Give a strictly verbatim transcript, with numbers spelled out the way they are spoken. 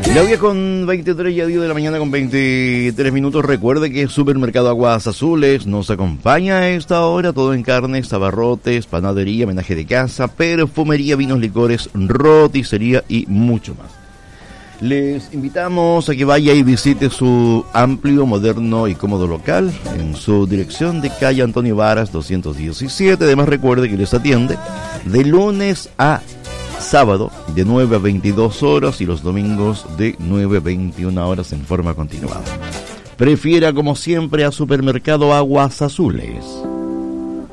Ya hoy con veintitrés, ya diez de la mañana con veintitrés minutos. Recuerde que Supermercado Aguas Azules nos acompaña a esta hora, todo en carnes, abarrotes, panadería, menaje de casa, perfumería, vinos, licores, roticería y mucho más. Les invitamos a que vaya y visite su amplio, moderno y cómodo local en su dirección de calle Antonio Varas doscientos diecisiete. Además recuerde que les atiende de lunes a sábado de nueve a veintidós horas y los domingos de nueve a veintiuna horas en forma continuada. Prefiera como siempre a Supermercado Aguas Azules.